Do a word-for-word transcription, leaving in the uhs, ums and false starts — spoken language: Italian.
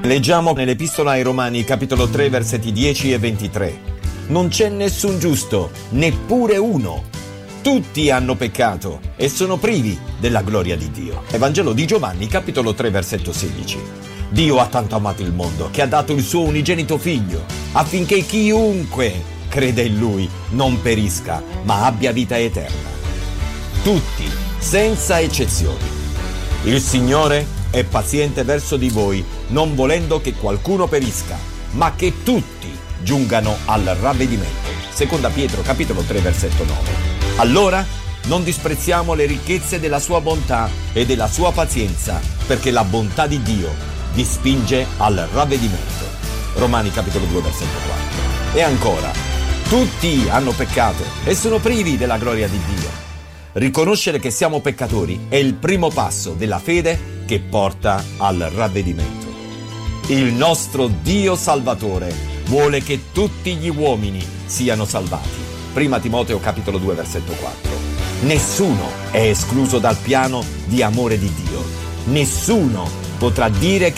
Leggiamo nell'Epistola ai Romani, capitolo tre, versetti dieci e ventitré. Non c'è nessun giusto, neppure uno. Tutti hanno peccato e sono privi della gloria di Dio. Evangelo di Giovanni, capitolo tre, versetto sedici. Dio ha tanto amato il mondo che ha dato il suo unigenito figlio, affinché chiunque crede in lui non perisca, ma abbia vita eterna. Tutti, senza eccezioni. Il Signore è paziente verso di voi, non volendo che qualcuno perisca, ma che tutti giungano al ravvedimento. Seconda Pietro, capitolo tre, versetto nove. Allora non disprezziamo le ricchezze della sua bontà e della sua pazienza, perché la bontà di Dio vi spinge al ravvedimento. Romani, capitolo due, versetto quattro. E ancora, tutti hanno peccato e sono privi della gloria di Dio. Riconoscere che siamo peccatori è il primo passo della fede che porta al ravvedimento. Il nostro Dio Salvatore vuole che tutti gli uomini siano salvati. Prima Timoteo capitolo due versetto quattro. Nessuno è escluso dal piano di amore di Dio. Nessuno potrà dire che